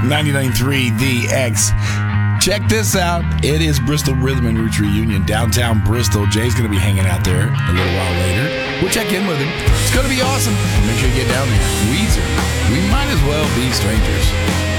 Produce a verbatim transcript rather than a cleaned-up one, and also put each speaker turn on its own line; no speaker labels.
ninety-nine point three The X. Check this out. It is Bristol Rhythm and Roots Reunion, downtown Bristol. Jay's going to be hanging out there a little while later. We'll check in with him. It's going to be awesome. Make sure you get down there. Weezer. We might as well be strangers.